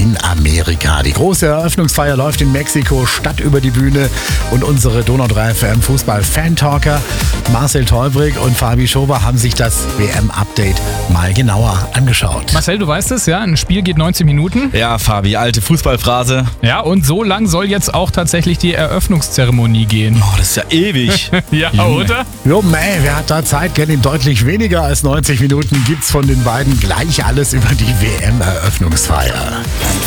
in Amerika. Die große Eröffnungsfeier läuft in Mexiko, Stadt über die Bühne und unsere Donau 3 FM Fußball-Fan-Talker Marcel Tolbrig und Fabi Schober haben sich das WM-Update mal genauer angeschaut. Marcel, du weißt es, ja, ein Spiel geht 90 Minuten. Ja, Fabi, alte Fußballphrase. Ja, und so lang soll jetzt auch tatsächlich die Eröffnungszeremonie gehen. Oh, das ist ja ewig. Ja, Junge. oder? Jo, mei, wer hat da Zeit? Gell, in deutlich weniger als 90 Minuten gibt's von den beiden gleich alles über die WM-Eröffnungsfeier.